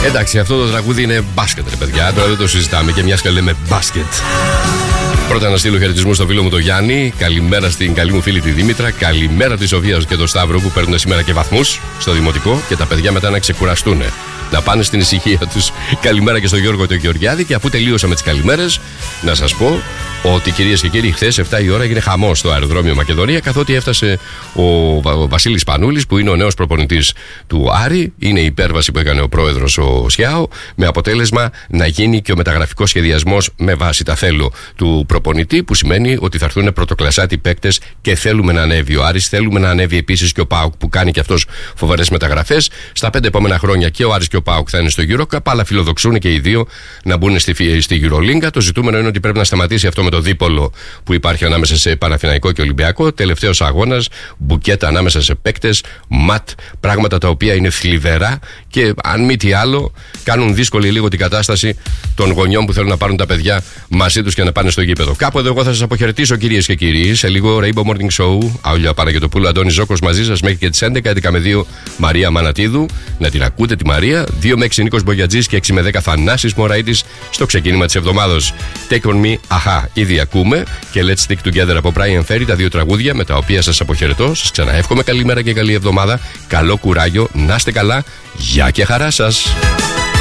Εντάξει, αυτό το τραγούδι είναι μπάσκετ, ρε παιδιά. Τώρα δεν το συζητάμε και μιας και λέμε μπάσκετ. Πρώτα να στείλω χαιρετισμούς στο φίλο μου τον Γιάννη. Καλημέρα στην καλή μου φίλη τη Δήμητρα. Καλημέρα τη Σοφία και τον Σταύρο που παίρνουν σήμερα και βαθμούς στο δημοτικό. Και τα παιδιά μετά να ξεκουραστούν. Να πάνε στην ησυχία τους. Καλημέρα και στον Γιώργο τον Γεωργιάδη. Και αφού τελείωσα με τις καλημέρες, να σας πω ότι κυρίες και κύριοι, χθες 7 η ώρα έγινε χαμός στο αεροδρόμιο Μακεδονία. Καθότι έφτασε ο Βασίλης Πανούλης, που είναι ο νέος προπονητής του Άρη. Είναι η υπέρβαση που έκανε ο πρόεδρος ο Σιάο. Με αποτέλεσμα να γίνει και ο μεταγραφικός σχεδιασμός με βάση τα θέλω του προπονητή. Που σημαίνει ότι θα έρθουν πρωτοκλασσάτοι παίκτες και θέλουμε να ανέβει ο Άρης. Θέλουμε να ανέβει επίσης και ο ΠΑΟΚ που κάνει και αυτός φοβερές μεταγραφές. Στα 5 επόμενα χρόνια και ο Άρης και ο ΠΑΟΚ θα είναι στο EuroCup, αλλά φιλοδοξούν και οι δύο να μπουν στη EuroLiga. Το ζητούμενο είναι ότι πρέπει να σταματήσει αυτό με το δίπολο που υπάρχει ανάμεσα σε Παναθηναϊκό και Ολυμπιακό. Τελευταίος αγώνας, μπουκέτα ανάμεσα σε παίκτες, ματ, πράγματα τα οποία είναι θλιβερά και αν μη τι άλλο κάνουν δύσκολη λίγο την κατάσταση των γονιών που θέλουν να πάρουν τα παιδιά μαζί τους και να πάνε στο γήπεδο. Κάπου εδώ εγώ θα σας αποχαιρετήσω, κυρίες και κύριοι. Σε λίγο Rainbow Morning Show, Αούλια Παναγιωτοπούλου, Αντώνης Ζόκος μαζί σας μέχρι και τις 11. 11 με 2 Μαρία Μανατίδου. Να την ακούτε τη Μαρία. 2 με 6 Νίκος Μπογιατζής και 6 με 10 Θανάσης Μωραΐτης στο ξεκίνημα της εβδομάδος. Take on me, αχά, ήδη ακούμε. Και Let's Stick Together από Brian Ferry, τα δύο τραγούδια με τα οποία σας αποχαιρετώ. Σας ξαναεύχομαι καλή μέρα και καλή εβδομάδα. Καλό κουράγιο, να είστε καλά. Γεια και χαρά σας.